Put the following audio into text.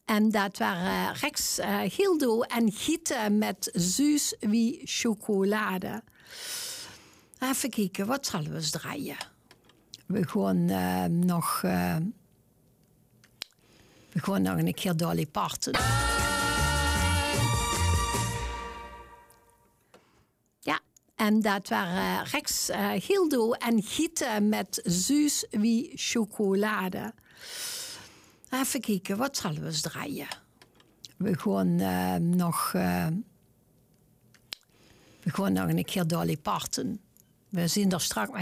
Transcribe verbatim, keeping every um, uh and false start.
En dat waren Rex uh, Gildo en Gieten met Suus wie chocolade. Even kijken, wat zullen we eens draaien? We gaan uh, nog... Uh, we gaan nog een keer Dolly Parton. Ja, en dat waren Rex uh, Gildo en Gieten met Suus wie chocolade. Even kijken, wat zullen we eens draaien? We gaan uh, nog... Uh, we gaan nog een keer Dolly Parton. We zien er straks...